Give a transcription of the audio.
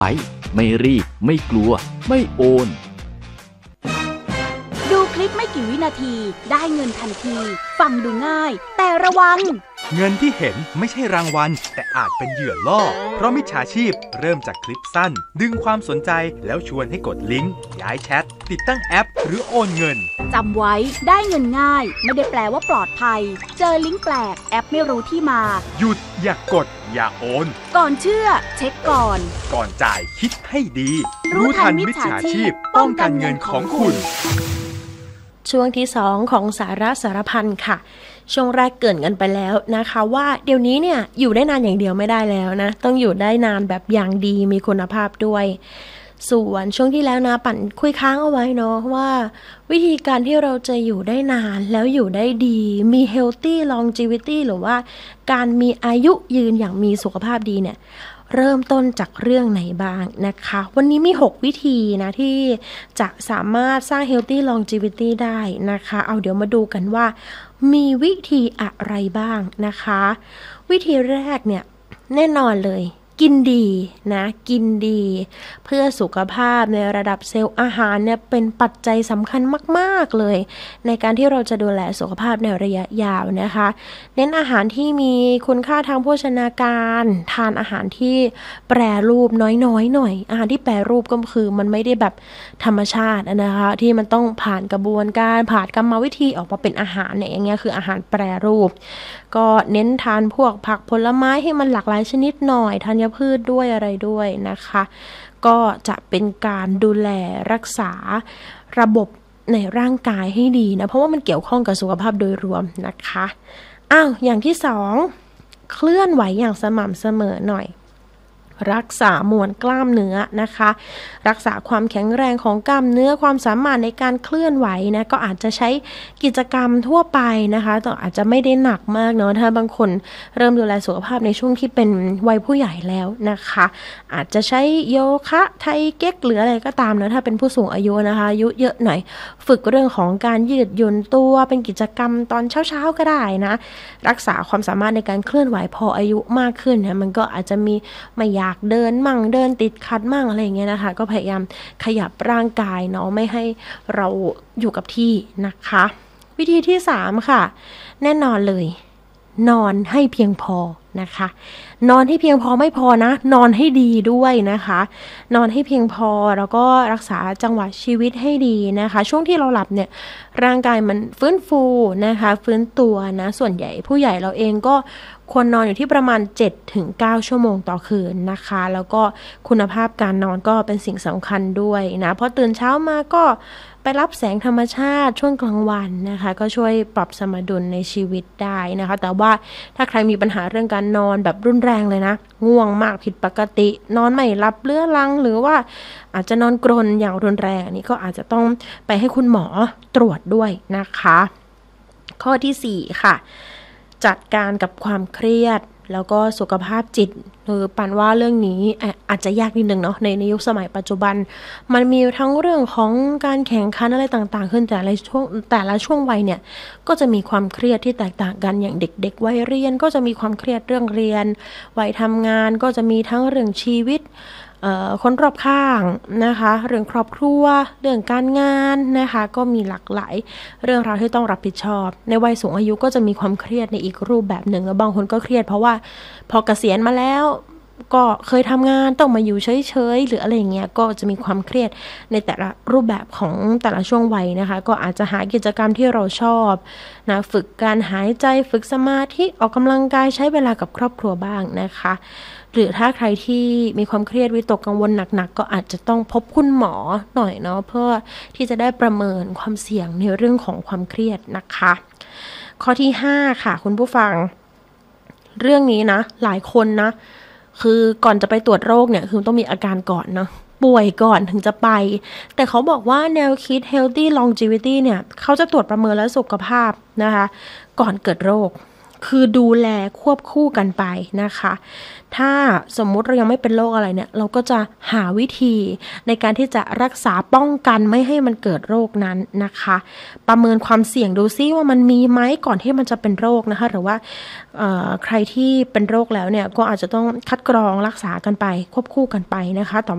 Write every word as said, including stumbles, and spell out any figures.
ไปไม่รีบไม่กลัวไม่โอนดูคลิปไม่กี่วินาทีได้เงินทันทีฟังดูง่ายแต่ระวังเงินที่เห็นไม่ใช่รางวัลแต่อาจเป็นเหยื่อล่อเพราะมิจฉาชีพเริ่มจากคลิปสั้นดึงความสนใจแล้วชวนให้กดลิงก์ย้ายแชทติดตั้งแอปหรือโอนเงินจำไว้ได้เงินง่ายไม่ได้แปลว่าปลอดภัยเจอลิงก์แปลกแอปไม่รู้ที่มาหยุดอย่ากดอย่าโอนก่อนเชื่อเช็คก่อนก่อนจ่ายคิดให้ดีรู้ทันมิจฉาชีพป้องกันเงินของคุณช่วงที่สองของสาระสารพันค่ะช่วงแรกเกริ่นกันไปแล้วนะคะว่าเดี๋ยวนี้เนี่ยอยู่ได้นานอย่างเดียวไม่ได้แล้วนะต้องอยู่ได้นานแบบอย่างดีมีคุณภาพด้วยส่วนช่วงที่แล้วนะปั่นคุยค้างเอาไว้เนาะว่าวิธีการที่เราจะอยู่ได้นานแล้วอยู่ได้ดีมี healthy longevity หรือว่าการมีอายุยืนอย่างมีสุขภาพดีเนี่ยเริ่มต้นจากเรื่องไหนบ้างนะคะวันนี้มีหกวิธีนะที่จะสามารถสร้าง healthy longevity ได้นะคะเอาเดี๋ยวมาดูกันว่ามีวิธีอะไรบ้างนะคะวิธีแรกเนี่ยแน่นอนเลยกินดีนะกินดีเพื่อสุขภาพในระดับเซลล์อาหารเนี่ยเป็นปัจจัยสำคัญมากๆเลยในการที่เราจะดูแลสุขภาพในระยะยาวนะคะเน้นอาหารที่มีคุณค่าทางโภชนาการทานอาหารที่แปรรูปน้อยๆหน่อยอาหารที่แปรรูปก็คือมันไม่ได้แบบธรรมชาตินะคะที่มันต้องผ่านกระบวนการผ่านกรรมวิธีออกมาเป็นอาหารเนี่ยอย่างเงี้ยคืออาหารแปรรูปก็เน้นทานพวกผักผลไม้ให้มันหลากหลายชนิดหน่อยธัญพืชด้วยอะไรด้วยนะคะก็จะเป็นการดูแลรักษาระบบในร่างกายให้ดีนะเพราะว่ามันเกี่ยวข้องกับสุขภาพโดยรวมนะคะอ้าวอย่างที่สองเคลื่อนไหวอย่างสม่ำเสมอหน่อยรักษามวลกล้ามเนื้อนะคะรักษาความแข็งแรงของกล้ามเนื้อความสามารถในการเคลื่อนไหวนะก็อาจจะใช้กิจกรรมทั่วไปนะคะแต่อาจจะไม่ได้หนักมากเนาะถ้าบางคนเริ่มดูแลสุขภาพในช่วงที่เป็นวัยผู้ใหญ่แล้วนะคะอาจจะใช้โยคะไทเก๊กหรืออะไรก็ตามนะถ้าเป็นผู้สูงอายุนะคะอายุเยอะหน่อยฝึกเรื่องของการยืดหยุ่นตัวเป็นกิจกรรมตอนเช้าๆก็ได้นะรักษาความสามารถในการเคลื่อนไหวพออายุมากขึ้นนะมันก็อาจจะมีไม่อยากเดินมั่งเดินติดขัดมั่งอะไรอย่างเงี้ยนะคะก็พยายามขยับร่างกายเนาะไม่ให้เราอยู่กับที่นะคะวิธีที่สามค่ะแน่นอนเลยนอนให้เพียงพอนะคะนอนให้เพียงพอไม่พอนะนอนให้ดีด้วยนะคะนอนให้เพียงพอแล้วก็รักษาจังหวะชีวิตให้ดีนะคะช่วงที่เราหลับเนี่ยร่างกายมันฟื้นฟูนะคะฟื้นตัวนะส่วนใหญ่ผู้ใหญ่เราเองก็ควรนอนอยู่ที่ประมาณ เจ็ดถึงเก้า ชั่วโมงต่อคืนนะคะแล้วก็คุณภาพการนอนก็เป็นสิ่งสำคัญด้วยนะพอตื่นเช้ามาก็ไปรับแสงธรรมชาติช่วงกลางวันนะคะก็ช่วยปรับสมดุลในชีวิตได้นะคะแต่ว่าถ้าใครมีปัญหาเรื่องการนอนแบบรุนแรงเลยนะง่วงมากผิดปกตินอนไม่หลับเรื้อรังหรือว่าอาจจะนอนกรนอย่างรุนแรงอันนี้ก็อาจจะต้องไปให้คุณหมอตรวจด้วยนะคะข้อที่สี่ค่ะจัดการกับความเครียดแล้วก็สุขภาพจิตคือปันว่าเรื่องนี้อาจจะยากนิดนึงเนาะในในยุคสมัยปัจจุบันมันมีทั้งเรื่องของการแข่งขันอะไรต่างๆขึ้นแต่ละช่วงแต่ละช่วงวัยเนี่ยก็จะมีความเครียดที่แตกต่างกันอย่างเด็กๆวัยเรียนก็จะมีความเครียดเรื่องเรียนวัยทำงานก็จะมีทั้งเรื่องชีวิตคนรอบข้างนะคะเรื่องครอบครัวเรื่องการงานนะคะก็มีหลากหลายเรื่องราวที่ต้องรับผิดชอบในวัยสูงอายุก็จะมีความเครียดในอีกรูปแบบหนึ่งแล้วบางคนก็เครียดเพราะว่าพอเกษียณมาแล้วก็เคยทำงานต้องมาอยู่เฉยๆหรืออะไรอย่างเงี้ยก็จะมีความเครียดในแต่ละรูปแบบของแต่ละช่วงวัยนะคะก็อาจจะหากิจกรรมที่เราชอบนะฝึกการหายใจฝึกสมาธิออกกำลังกายใช้เวลากับครอบครัวบ้างนะคะหรือถ้าใครที่มีความเครียดวิตกกังวลหนักๆก็อาจจะต้องพบคุณหมอหน่อยเนาะเพื่อที่จะได้ประเมินความเสี่ยงในเรื่องของความเครียดนะคะข้อที่ห้าค่ะคุณผู้ฟังเรื่องนี้นะหลายคนนะคือก่อนจะไปตรวจโรคเนี่ยคือต้องมีอาการก่อนเนาะป่วยก่อนถึงจะไปแต่เขาบอกว่าแนวคิด healthy longevity เนี่ยเขาจะตรวจประเมินและสุขภาพนะคะก่อนเกิดโรคคือดูแลควบคู่กันไปนะคะถ้าสมมุติเรายังไม่เป็นโรคอะไรเนี่ยเราก็จะหาวิธีในการที่จะรักษาป้องกันไม่ให้มันเกิดโรคนั้นนะคะประเมินความเสี่ยงดูซิว่ามันมีไหมก่อนที่มันจะเป็นโรคนะคะหรือว่าใครที่เป็นโรคแล้วเนี่ยก็อาจจะต้องคัดกรองรักษากันไปควบคู่กันไปนะคะแต่